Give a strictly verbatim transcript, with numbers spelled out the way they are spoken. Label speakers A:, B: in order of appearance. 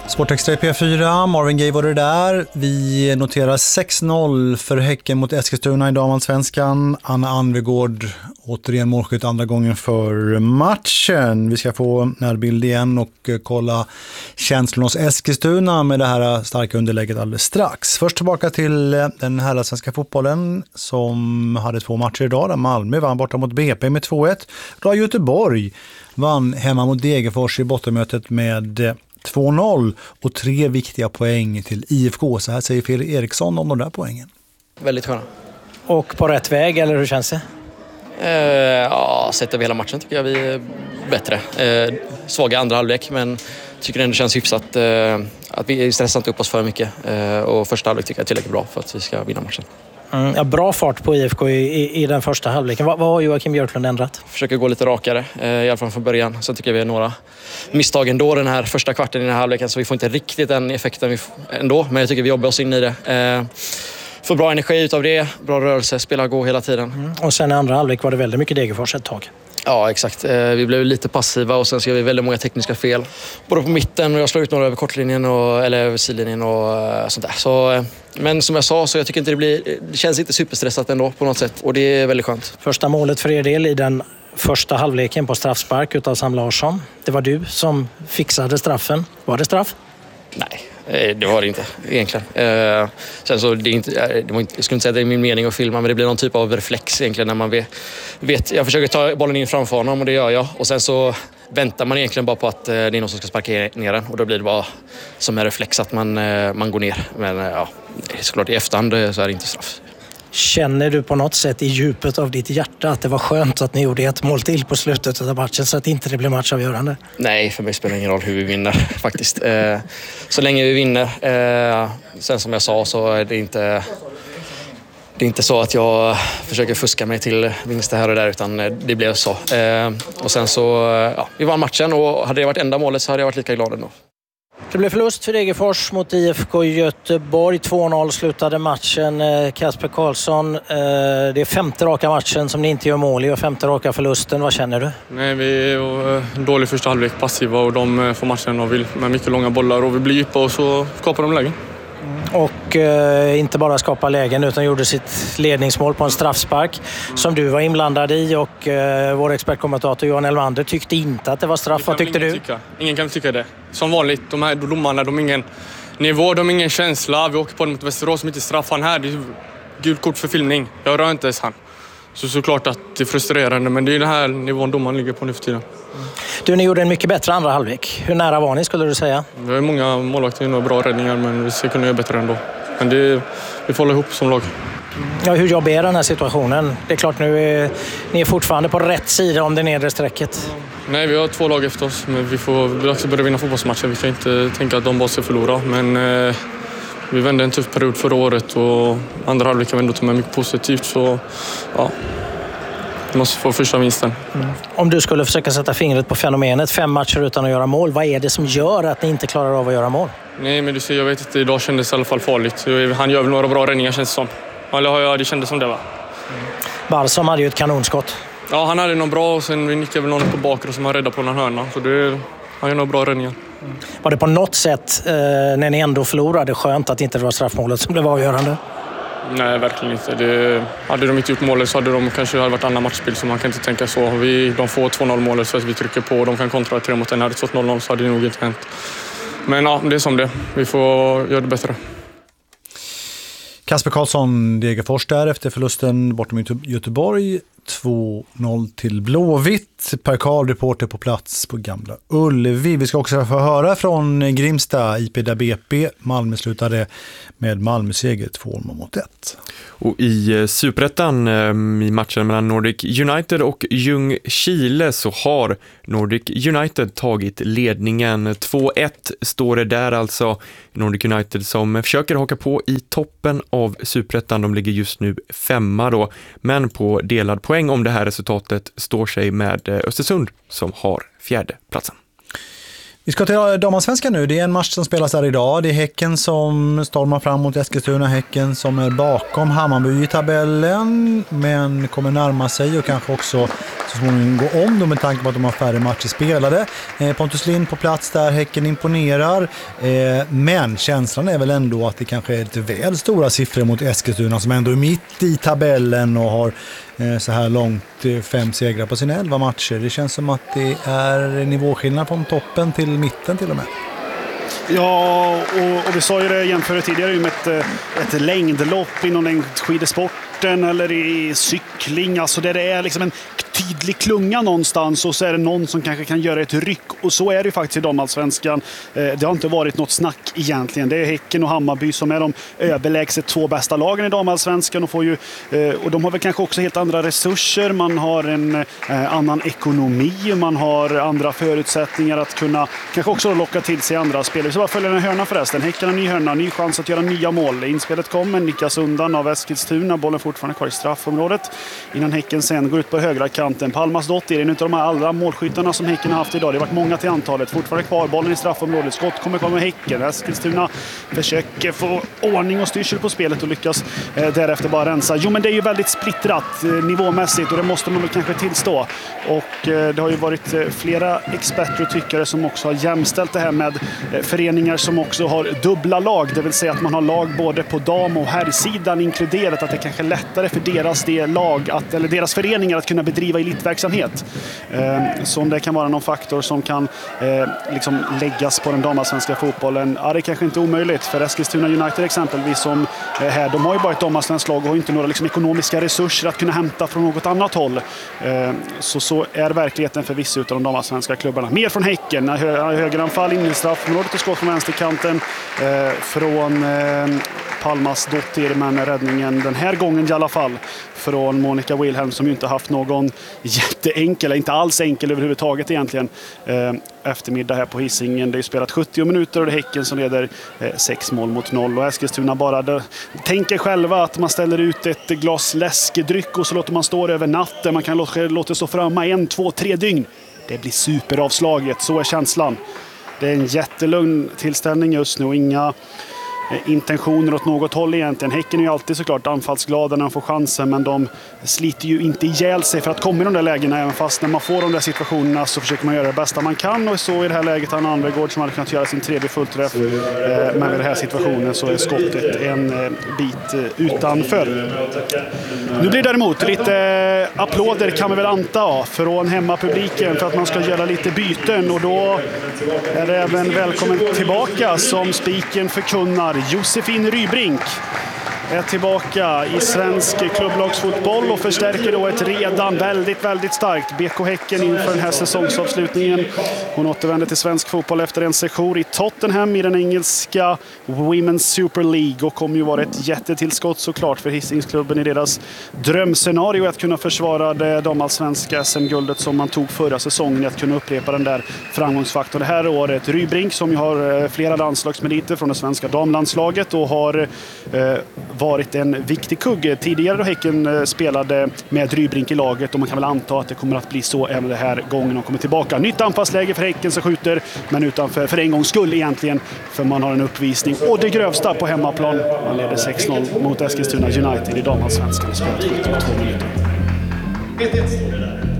A: Sportextra i P fyra, Marvin Gaye var det där. Vi noterar sex noll för Häcken mot Eskilstuna i damallsvenskan. Anna Anvegård återigen målskytt andra gången för matchen. Vi ska få närbild igen och kolla känslorna hos Eskilstuna med det här starka underlägget alldeles strax. Först tillbaka till den här svenska fotbollen som hade två matcher idag. Där Malmö vann borta mot B P med två ett. Då Göteborg vann hemma mot Degerfors i bottenmötet med två noll och tre viktiga poäng till I F K. Så här säger Phil Eriksson om de där poängen.
B: Väldigt sköna.
C: Och på rätt väg, eller hur känns det?
B: Eh, ja, sett över hela matchen tycker jag vi är bättre. Eh, svaga andra halvlek, men tycker det ändå känns hyfsat eh, att vi stressar inte upp oss för mycket. Eh, och första halvlek tycker jag är tillräckligt bra för att vi ska vinna matchen.
C: Mm, ja, bra fart på I F K i, i, i den första halvleken. Vad, vad har Joakim Björklund ändrat?
B: Försöker gå lite rakare, eh, i alla fall från början. Sen tycker jag vi har några misstag ändå den här första kvarten i den här halvleken. Så vi får inte riktigt den effekten vi f- ändå. Men jag tycker vi jobbar oss in i det. Eh, får bra energi utav det, bra rörelse, spela gå hela tiden.
C: Mm. Och sen i andra halvlek var det väldigt mycket Degerfors ett tag.
B: Ja, exakt. Vi blev lite passiva och sen så gör vi väldigt många tekniska fel. Både på mitten och jag slår ut några över kortlinjen och, eller över sidlinjen och sånt där. Så, men som jag sa så jag tycker inte det blir, det känns inte superstressat ändå på något sätt. Och det är väldigt skönt.
C: Första målet för er del i den första halvleken på straffspark utav Sam Larsson. Det var du som fixade straffen. Var det straff?
B: Nej, det var det inte egentligen. Eh, sen så det är inte, det var inte, jag skulle inte säga att det är min mening att filma, men det blir någon typ av reflex egentligen när man vet, vet. Jag försöker ta bollen in framför honom och det gör jag. Och sen så väntar man egentligen bara på att det är någon som ska sparka ner den. Och då blir det bara som en reflex att man, man går ner. Men ja, såklart i efterhand så är det inte straff.
C: Känner du på något sätt i djupet av ditt hjärta att det var skönt att ni gjorde ett mål till på slutet av matchen så att inte det blev matchavgörande?
B: Nej, för mig spelar det ingen roll hur vi vinner faktiskt. Eh, så länge vi vinner. Eh, sen som jag sa så är det inte, det är inte så att jag försöker fuska mig till vinster här och där, utan det blev så. Eh, och sen så, ja, vi vann matchen och hade det varit enda målet så hade jag varit lika glad ändå.
C: Det blev förlust för Degerfors mot I F K Göteborg. två noll slutade matchen. Kasper Karlsson, det är femte raka matchen som ni inte gör mål i och femte raka förlusten. Vad känner du?
D: Nej, vi är dålig första halvlek, passiva och de får matchen och vill med mycket långa bollar och vi blir djupa och så skapar de lägen.
C: Och eh, inte bara skapa lägen utan gjorde sitt ledningsmål på en straffspark mm. som du var inblandad i och eh, vår expertkommentator Johan Elmander tyckte inte att det var straff. Vad tyckte du?
D: Tycka. Ingen kan tycka det. Som vanligt, de här domarna, de har ingen nivå, de har ingen känsla. Vi åker på den mot Västerås som inte straffar här. Det är gult kort för filmning. Jag rör inte ens han. Så såklart att det är frustrerande, men det är den här nivån domaren ligger på nu för tiden.
C: Mm. Du, ni gjorde en mycket bättre andra halvlek. Hur nära var ni, skulle du säga?
D: Vi har många målvakter och bra räddningar, men vi ska kunna göra bättre ändå. Men det, vi får hålla ihop som lag.
C: Ja, hur jobbar är den här situationen? Det är klart nu är ni är fortfarande på rätt sida om det nedre strecket.
D: Nej, vi har två lag efter oss, men vi får också börja vinna fotbollsmatcher. Vi kan inte tänka att de bara ska förlora, men eh, vi vände en tuff period förra året och andra halvlek kan vi ändå ta med mycket positivt, så ja. Vi måste få första vinsten.
C: Mm. Om du skulle försöka sätta fingret på fenomenet, fem matcher utan att göra mål, vad är det som gör att ni inte klarar av att göra mål?
D: Nej, men du ser, jag vet inte, idag kändes det i alla fall farligt. Han gör väl några bra räddningar, känns det som. Eller ja, det kändes som det var.
C: Mm. Balsam hade ju ett kanonskott.
D: Ja, han hade någon bra och sen vi nickade väl någon på bakre som han räddade på någon hörna. Så det, han gör några bra räddningar.
C: Mm. Var det på något sätt, eh, när ni ändå förlorade, skönt att inte det var straffmålet som blev avgörande?
D: Nej, verkligen inte. Det, hade de inte gjort målet så hade de kanske hade varit annan matchspel, så man kan inte tänka så. Vi, de får två noll målet så att vi trycker på och de kan kontra tre mot en. Hade det stått noll noll så hade det nog inte hänt. Men ja, det är som det. Vi får göra det bättre.
A: Kasper Karlsson, Degerfors där efter förlusten bortom Göteborg. två noll till Blåvitt. Per Karl, reporter på plats på Gamla Ullevi. Vi ska också få höra från Grimsta, I P där B P. Malmö slutade med Malmö-seger två mot ett.
E: Och i Superettan i matchen mellan Nordic United och Ljungskile så har Nordic United tagit ledningen. två ett står det där alltså. Nordic United som försöker haka på i toppen av Superettan. De ligger just nu femma då, men på delad poäng om det här resultatet står sig med Östersund som har fjärde platsen.
A: Vi ska till damallsvenskan nu. Det är en match som spelas här idag. Det är Häcken som stormar fram mot Eskilstuna. Häcken som är bakom Hammarby i tabellen, men kommer närma sig och kanske också så småningom gå om då med tanke på att de har färre matcher spelade. Eh, Pontus Lind på plats där, Häcken imponerar. Eh, men känslan är väl ändå att det kanske är lite väl stora siffror mot Eskilstuna som ändå är mitt i tabellen och har eh, så här långt eh, fem segrar på sina elva matcher. Det känns som att det är nivåskillnad från toppen till mitten till och med.
F: Ja, och, och vi sa ju det jämfört tidigare med ett, ett längdlopp inom längdskidesporten eller i cykling. Alltså där det är liksom en tydlig klunga någonstans och så är det någon som kanske kan göra ett ryck. Och så är det ju faktiskt i damallsvenskan. Det har inte varit något snack egentligen. Det är Häcken och Hammarby som är de överlägset två bästa lagen i damallsvenskan och får ju, och de har väl kanske också helt andra resurser. Man har en annan ekonomi, man har andra förutsättningar att kunna kanske också locka till sig andra spelare. Så bara följer en hörna förresten. Häcken har ny hörna, ny chans att göra nya mål. Inspelet kommer, nickas undan av Eskilstuna. Bollen fortfarande kvar i straffområdet. Innan Häcken sen går ut på högra kanten. Palmas Dott är en av de här allra målskyttarna som Häcken har haft idag. Det har varit många till antalet. Fortfarande kvar, bollen i straffområdet. Skott kommer komma med Häcken. Eskilstuna försöker få ordning och styrsel på spelet och lyckas eh, därefter bara rensa. Jo, men det är ju väldigt splittrat eh, nivåmässigt och det måste man väl kanske tillstå. Och eh, det har ju varit eh, flera experter och tyckare som också har jämställt det här med eh, föreningar som också har dubbla lag. Det vill säga att man har lag både på dam- och herrsidan inkluderat, att det kanske är lättare för deras det lag att, eller deras föreningar att kunna bedriva elitverksamhet. Eh, så om det kan vara någon faktor som kan eh, liksom läggas på den damallsvenska fotbollen, ja, det är kanske inte omöjligt. För Eskilstuna United exempelvis som eh, här, de har ju bara ett damallsvenskt lag och har inte några liksom, ekonomiska resurser att kunna hämta från något annat håll. Eh, så så är verkligheten för vissa av de damallsvenska klubbarna. Mer från Häcken, hö- högeranfall in i straffområdet och skott från vänsterkanten eh, från eh, Palmas Dottir, men räddningen den här gången i alla fall från Monica Wilhelm som ju inte haft någon jätteenkel, inte alls enkel överhuvudtaget egentligen, eh, eftermiddag här på Hisingen. Det är ju spelat sjuttio minuter och det är Häcken som leder eh, sex mål mot noll och Eskilstuna bara det, tänker själva att man ställer ut ett glas läskedryck och så låter man stå över natten. Man kan låta, låta stå framme en, två, tre dygn. Det blir superavslaget, så är känslan. Det är en jättelugn tillställning just nu och inga intentioner åt något håll egentligen. Häcken är ju alltid såklart anfallsglada när de får chansen, men de sliter ju inte ihjäl sig för att komma i de där lägena, även fast när man får de där situationerna så försöker man göra det bästa man kan, och så i det här läget har Anvegård som hade kunnat göra sin tredje fullträff, men i den här situationen så är skottet en bit utanför. Nu blir det däremot lite applåder kan vi väl anta från hemmapubliken för att man ska göra lite byten, och då är det även välkommen tillbaka som spiken förkunnar. Josefin Rybrink är tillbaka i svensk klubblagsfotboll och förstärker då ett redan väldigt, väldigt starkt B K Häcken inför den här säsongsavslutningen. Hon återvänder till svensk fotboll efter en session i Tottenham i den engelska Women's Super League och kommer ju vara ett jättetillskott såklart för Hisingsklubben i deras drömscenario att kunna försvara det damallsvenska S M-guldet som man tog förra säsongen, att kunna upprepa den där framgångsfaktorn det här året. Rybrink som ju har flera landslagsmeriter från det svenska damlandslaget och har eh, varit en viktig kugg tidigare då Häcken spelade med Rybrink i laget, och man kan väl anta att det kommer att bli så även den här gången de kommer tillbaka. Nytt anfallsläge för Häcken som skjuter, men utanför för en gångs skull egentligen, för man har en uppvisning och det grövsta på hemmaplan. Man leder sex noll mot Eskilstuna United i damallsvenskan och spelat sjuttiotvå minuter.